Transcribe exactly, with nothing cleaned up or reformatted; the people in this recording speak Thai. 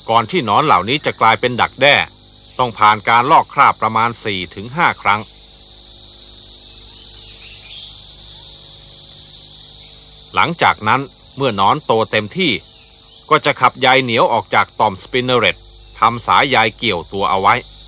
ก่อนที่หนอนเหล่านี้จะกลายเป็นดักแด้ต้องผ่านการลอกคราบประมาณ สี่ถึงห้า ครั้งหลังจากนั้นเมื่อหนอนโตเต็มที่ก็จะขับใยเหนียวออกจากต่อมสปินเนอเรตทำสายใยเกี่ยวตัวเอาไว้